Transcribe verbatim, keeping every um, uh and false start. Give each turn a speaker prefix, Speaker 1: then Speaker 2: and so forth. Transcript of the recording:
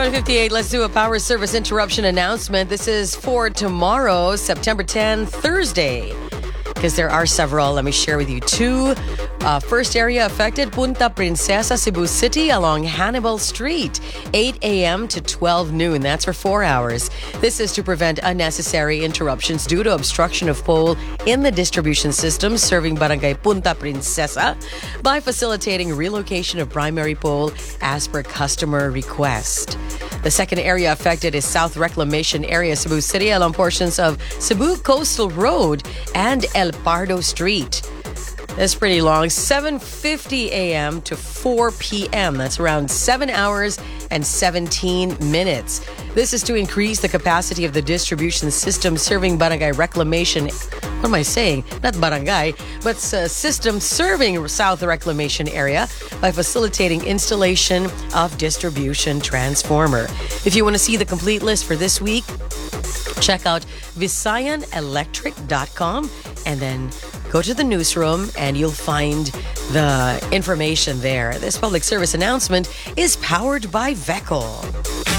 Speaker 1: seven fifty-eight, let's do a power service interruption announcement. This is for tomorrow, September tenth, Thursday. Because there are several. Let me share with you two. Uh, first area affected, Punta Princesa, Cebu City along Hannibal Street, eight a.m. to twelve noon. That's for four hours. This is to prevent unnecessary interruptions due to obstruction of pole in the distribution system serving Barangay Punta Princesa by facilitating relocation of primary pole as per customer request. The second area affected is South Reclamation Area, Cebu City, along portions of Cebu Coastal Road and El Pardo Street. That's pretty long. seven fifty a.m. to four p.m. That's around seven hours and seventeen minutes. This is to increase the capacity of the distribution system serving Barangay Reclamation. What am I saying? Not barangay, but uh, system serving South Reclamation Area by facilitating installation of distribution transformer. If you want to see the complete list for this week, check out visayan electric dot com and then go to the newsroom and you'll find the information there. This public service announcement is powered by Veco.